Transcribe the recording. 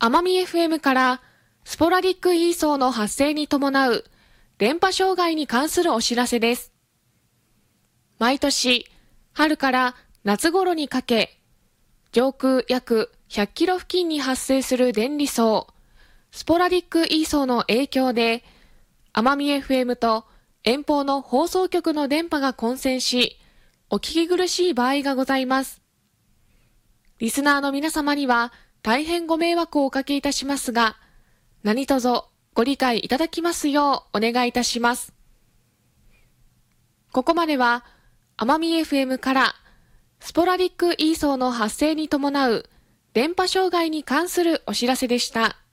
奄美 FM からスポラディックイーソーの発生に伴う電波障害に関するお知らせです。毎年春から夏頃にかけ、上空約100キロ付近に発生する電離層、スポラディックイーソーの影響で、奄美 FM と遠方の放送局の電波が混線し、お聞き苦しい場合がございます。リスナーの皆様には大変ご迷惑をおかけいたしますが、何卒ご理解いただきますようお願いいたします。ここまでは奄美 FM からスポラディックイーソーの発生に伴う電波障害に関するお知らせでした。